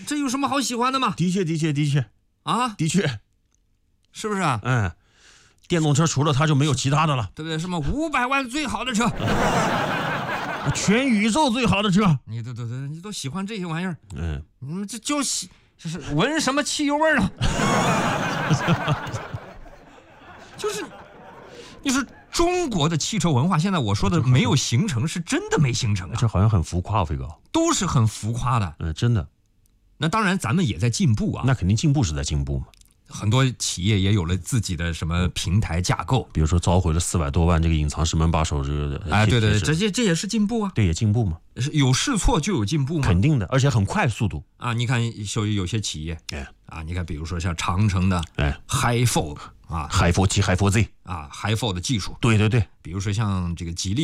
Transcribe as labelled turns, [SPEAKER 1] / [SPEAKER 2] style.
[SPEAKER 1] 这有什么好喜欢的吗？
[SPEAKER 2] 的确
[SPEAKER 1] 啊，
[SPEAKER 2] 的确，
[SPEAKER 1] 是不是啊？
[SPEAKER 2] 电动车除了它就没有其他的了，
[SPEAKER 1] 对不对？什么500万最好的车，
[SPEAKER 2] 全宇宙最好的车，
[SPEAKER 1] 你都喜欢这些玩意儿，你们这是闻什么汽油味儿呢？你说中国的汽车文化，现在我说的没有形成，是真的没形成啊，
[SPEAKER 2] 这好像很浮夸，飞哥，
[SPEAKER 1] 都是很浮夸的，
[SPEAKER 2] 真的。
[SPEAKER 1] 那当然，咱们也在进步啊，
[SPEAKER 2] 那肯定进步是在进步嘛。
[SPEAKER 1] 很多企业也有了自己的什么平台架构，
[SPEAKER 2] 比如说召回了400多万这个隐藏式门把手这个，
[SPEAKER 1] 对，这也是进步啊，
[SPEAKER 2] 对，也进步嘛，
[SPEAKER 1] 有试错就有进步嘛，
[SPEAKER 2] 肯定的，而且很快速度
[SPEAKER 1] 啊。你看有些企业，你看比如说像长城的HiFold 啊
[SPEAKER 2] ，HiFold G、HiFold Z
[SPEAKER 1] 啊，HiFold的技术，
[SPEAKER 2] 对，
[SPEAKER 1] 比如说像这个吉利。